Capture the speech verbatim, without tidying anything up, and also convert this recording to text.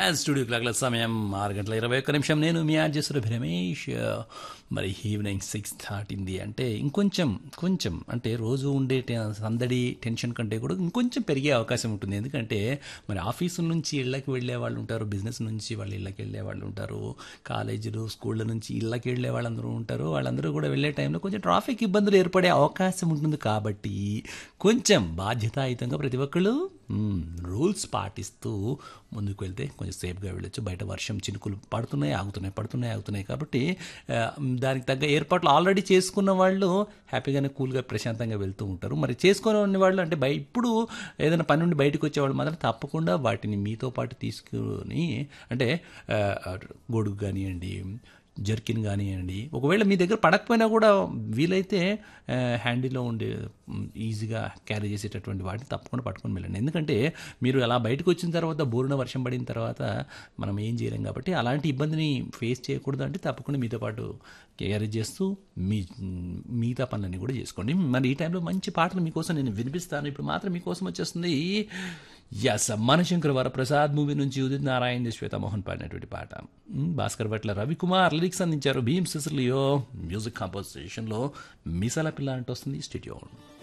Studio క్లాక్ల సమయం ఆరు గంటల ఇరవై ఒక్క నిమిషం. నేను మీ ఆర్జెస్వరభి రమేష్. మరి ఈవినింగ్ సిక్స్ దాటింది అంటే ఇంకొంచెం కొంచెం అంటే రోజు ఉండే టె- సందడి టెన్షన్ కంటే కూడా ఇంకొంచెం పెరిగే అవకాశం ఉంటుంది. ఎందుకంటే మరి ఆఫీసు నుంచి ఇళ్ళకి వెళ్ళే వాళ్ళు ఉంటారు, బిజినెస్ నుంచి వాళ్ళు ఇళ్ళకి వెళ్ళే వాళ్ళు ఉంటారు, కాలేజీలు స్కూళ్ళ నుంచి ఇళ్ళకి వెళ్ళే వాళ్ళందరూ ఉంటారు. వాళ్ళందరూ కూడా వెళ్ళే టైంలో కొంచెం ట్రాఫిక్ ఇబ్బందులు ఏర్పడే అవకాశం ఉంటుంది. కాబట్టి కొంచెం బాధ్యతాయుతంగా ప్రతి ఒక్కళ్ళు రూల్స్ పాటిస్తూ ముందుకు వెళ్తే కొంచెం సేఫ్గా వెళ్ళొచ్చు. బయట వర్షం చినుకులు పడుతున్నాయి ఆగుతున్నాయి పడుతున్నాయి ఆగుతున్నాయి కాబట్టి ఆ, దానికి తగ్గ ఏర్పాట్లు ఆల్రెడీ చేసుకున్న వాళ్ళు హ్యాపీగానే కూల్గా ప్రశాంతంగా వెళ్తూ ఉంటారు. మరి చేసుకునే వాళ్ళు అంటే బయ ఇప్పుడు ఏదైనా పని నుండి బయటకు వచ్చేవాళ్ళు మాత్రం తప్పకుండా వాటిని మీతో పాటు తీసుకుని అంటే ఆ, గొడుగు కానివ్వండి, జర్కిన్ కానివ్వండి, ఒకవేళ మీ దగ్గర పడకపోయినా కూడా వీలైతే ఆ, హ్యాండీలో ఉండే మ్, ఈజీగా క్యారీ చేసేటటువంటి వాటిని తప్పకుండా పట్టుకొని వెళ్ళండి. ఎందుకంటే మీరు అలా బయటకు వచ్చిన తర్వాత బోరున వర్షం పడిన తర్వాత మనం ఏం చేయలేం కాబట్టి అలాంటి ఇబ్బందిని ఫేస్ చేయకూడదు అంటే తప్పకుండా మీతో పాటు క్యారీ చేస్తూ మీ మిగతా పనులన్నీ కూడా చేసుకోండి. మరి ఈ టైంలో మంచి పాటలు మీకోసం నేను వినిపిస్తాను. ఇప్పుడు మాత్రం మీకోసం వచ్చేస్తుంది ఎస్ మనశంకర్ వరప్రసాద్ మూవీ నుంచి ఉదిత్ నారాయణ శ్వేతమోహన్ పాడినటువంటి పాట. మ్, భాస్కర్ భట్ల రవికుమార్ లిరిక్స్ అందించారు. భీమ్ సిసిలియో మ్యూజిక్ కాంపోజిషన్లో మిసాల పిల్ల అంటే వస్తుంది స్టూడియో.